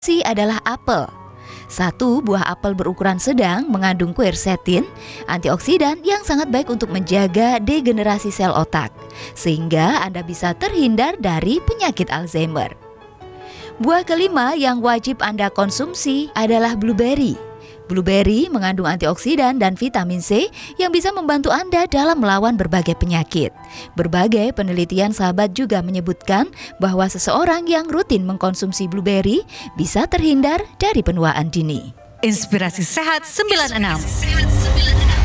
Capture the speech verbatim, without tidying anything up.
Si adalah apel. Satu buah apel berukuran sedang mengandung quercetin, antioksidan yang sangat baik untuk menjaga degenerasi sel otak, sehingga Anda bisa terhindar dari penyakit Alzheimer. Buah kelima yang wajib Anda konsumsi adalah blueberry. Blueberry mengandung antioksidan dan vitamin C yang bisa membantu Anda dalam melawan berbagai penyakit. Berbagai penelitian sahabat juga menyebutkan bahwa seseorang yang rutin mengkonsumsi blueberry bisa terhindar dari penuaan dini. Inspirasi Sehat sembilan puluh enam.